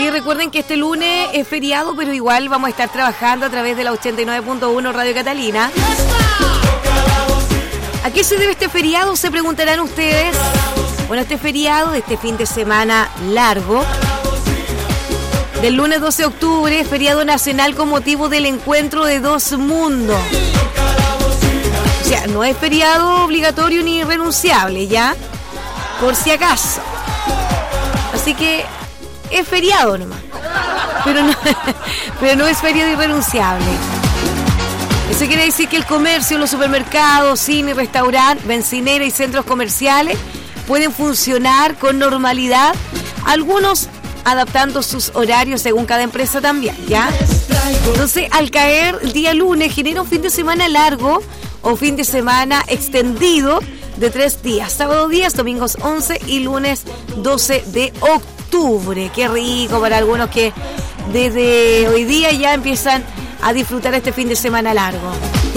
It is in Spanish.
Sí, recuerden que este lunes es feriado, pero igual vamos a estar trabajando a través de la 89.1 Radio Catalina. ¿A qué se debe este feriado? Se preguntarán ustedes. Bueno, este feriado de este fin de semana largo, del lunes 12 de octubre, feriado nacional con motivo del encuentro de dos mundos. O sea, no es feriado obligatorio ni irrenunciable, ¿ya? Por si acaso. Así que es feriado nomás. Pero no es feriado irrenunciable. Eso quiere decir que el comercio, los supermercados, cine, restaurantes, bencinera y centros comerciales pueden funcionar con normalidad. Algunos adaptando sus horarios según cada empresa también, ¿ya? Entonces, al caer el día lunes, genera un fin de semana largo o fin de semana extendido de 3 días. Sábado 10, domingos 11 y lunes 12 de octubre. Qué rico para algunos que desde hoy día ya empiezan a disfrutar este fin de semana largo.